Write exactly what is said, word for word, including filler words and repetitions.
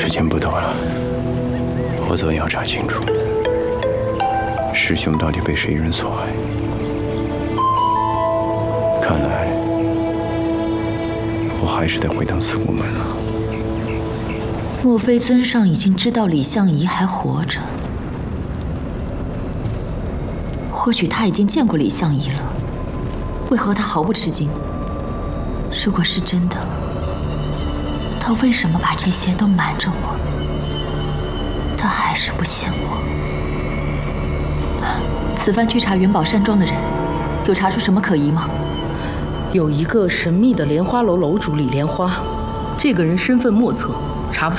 时间不多了，我总要查清楚师兄到底被谁人所害。看来我还是得回趟慈姑门了。 莫非尊上已经知道李相夷还活着？或许他已经见过李相夷了，为何他毫不吃惊？如果是真的，他为什么把这些都瞒着我？他还是不信我。此番去查元宝山庄的人，有查出什么可疑吗？ 有一个神秘的莲花楼楼主李莲花，这个人身份莫测。